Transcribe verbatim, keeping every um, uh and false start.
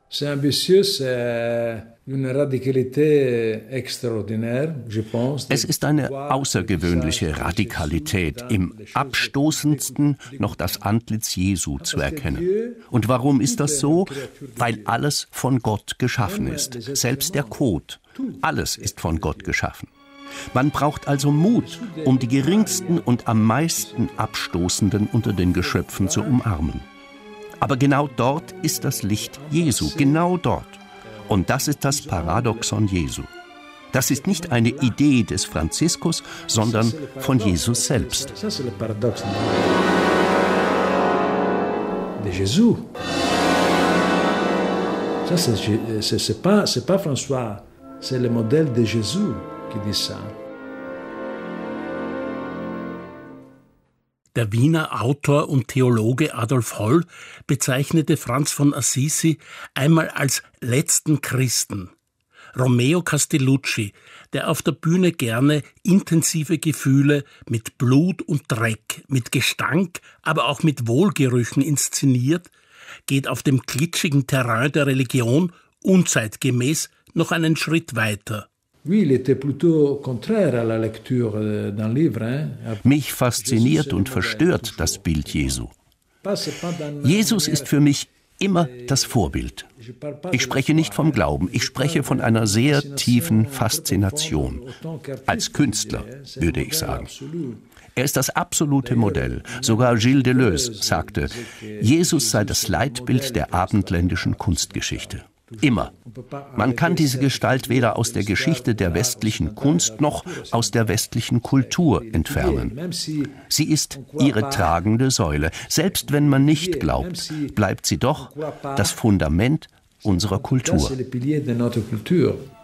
C'est ambitieux, c'est une radicalité extraordinaire, je pense. Es ist eine außergewöhnliche Radikalität, im abstoßendsten noch das Antlitz Jesu zu erkennen. Und warum ist das so? Weil alles von Gott geschaffen ist, selbst der Kot. Alles ist von Gott geschaffen. Man braucht also Mut, um die geringsten und am meisten Abstoßenden unter den Geschöpfen zu umarmen. Aber genau dort ist das Licht Jesu, genau dort. Und das ist das Paradoxon Jesu. Das ist nicht eine Idee des Franziskus, sondern von Jesus selbst. Das ist das Paradoxon de Jésus. Ça c'est c'est c'est pas c'est pas François, c'est le modèle de Jésus qui dit ça. Der Wiener Autor und Theologe Adolf Holl bezeichnete Franz von Assisi einmal als letzten Christen. Romeo Castellucci, der auf der Bühne gerne intensive Gefühle mit Blut und Dreck, mit Gestank, aber auch mit Wohlgerüchen inszeniert, geht auf dem glitschigen Terrain der Religion unzeitgemäß noch einen Schritt weiter. Mich fasziniert und verstört das Bild Jesu. Jesus ist für mich immer das Vorbild. Ich spreche nicht vom Glauben, ich spreche von einer sehr tiefen Faszination. Als Künstler, würde ich sagen. Er ist das absolute Modell. Sogar Gilles Deleuze sagte, Jesus sei das Leitbild der abendländischen Kunstgeschichte. Immer. Man kann diese Gestalt weder aus der Geschichte der westlichen Kunst noch aus der westlichen Kultur entfernen. Sie ist ihre tragende Säule. Selbst wenn man nicht glaubt, bleibt sie doch das Fundament unserer Kultur.